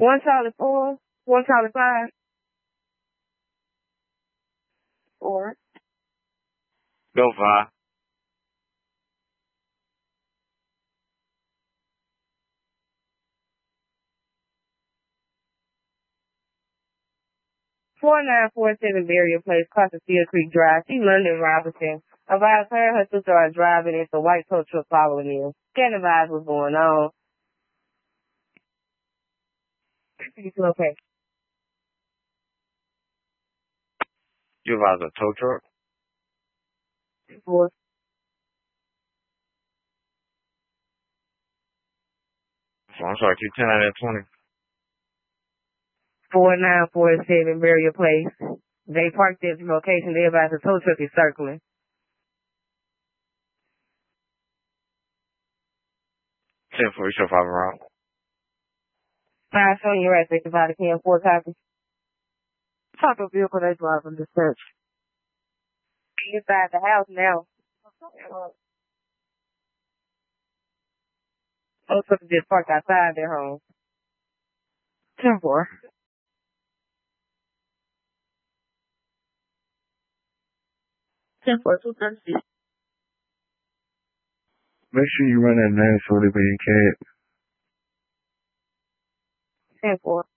One Charlie 4, one Charlie 5, 4. Go 5. Barrier Place, Cottonfield Creek Drive. She London Robinson. Advised her and her sister are driving. It's a white tow truck following them. Can't advise what's going on. It's okay. You advise a tow truck? 4. So I'm sorry, 210 out of 20. 4947 Barrier Place. They parked at the location. They advised the tow truck is circling. 10-4, you show 5 around. 5 showing your right, 65 to 10, 4 copies. Talk to vehicle they driving the search. Inside the house now. Tow truck just parked outside their home. 10-4. 10-4, 236. Make sure you run that 940 Cat. 10-4.